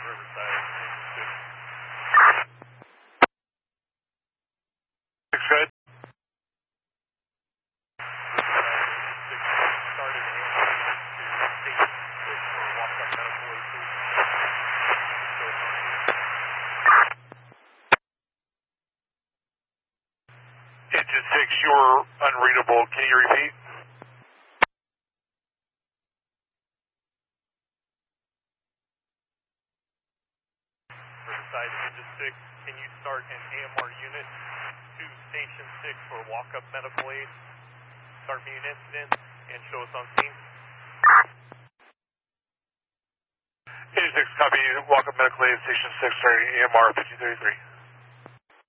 Riverside. Six, good. Started to station 6 for walk-up medical aid. Engine 6, you're unreadable. Can you repeat? Riverside, Engine 6, can you start an AMR unit to Station 6 for walk-up medical aid? Start me an incident and show us on scene. Engine 6, copy. Walk up medical aid, Station 6, starting AMR 5033.